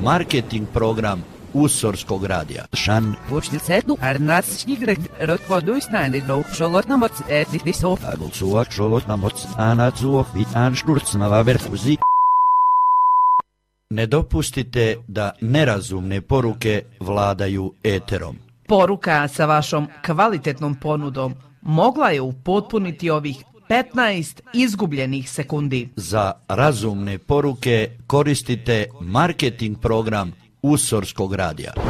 marketing program Usorskog radija. Shan Počnicetu Arnatsnigret Rotvoduisnani do Šolotnamoc Etisov Agulsuak Šolotnamoc Anacuov Vitanšturcnava Verfuzi. Ne dopustite da nerazumne poruke vladaju eterom. Poruka sa vašom kvalitetnom ponudom mogla je upotpuniti ovih 15 izgubljenih sekundi. Za razumne poruke koristite marketing program Usorskog radija.